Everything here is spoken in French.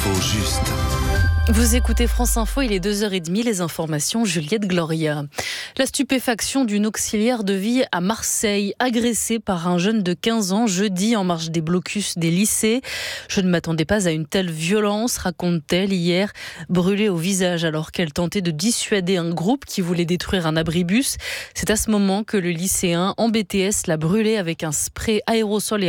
L'info juste. Vous écoutez France Info, il est 2h30, les informations, Juliette Gloria. La stupéfaction d'une auxiliaire de vie à Marseille, agressée par un jeune de 15 ans jeudi en marge des blocus des lycées. Je ne m'attendais pas à une telle violence, raconte-t-elle hier, brûlée au visage alors qu'elle tentait de dissuader un groupe qui voulait détruire un abribus. C'est à ce moment que le lycéen en BTS l'a brûlée avec un spray aérosol et